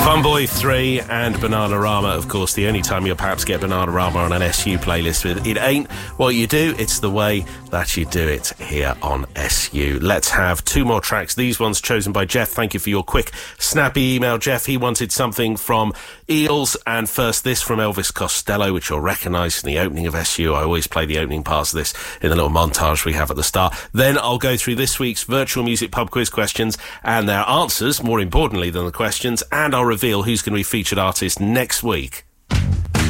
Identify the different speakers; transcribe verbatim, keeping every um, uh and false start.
Speaker 1: Funboy three and Bananarama, of course, the only time you'll perhaps get Bananarama on an S U playlist. It ain't what you do, it's the way that you do it here on S U. Let's have two more tracks. These ones chosen by Jeff. Thank you for your quick, snappy email, Jeff. He wanted something from Eels, and first this from Elvis Costello, which you'll recognise in the opening of S U. I always play the opening parts of this in the little montage we have at the start. Then I'll go through this week's virtual music pub quiz questions and their answers, more importantly than the questions, and I'll reveal who's going to be featured artist next week.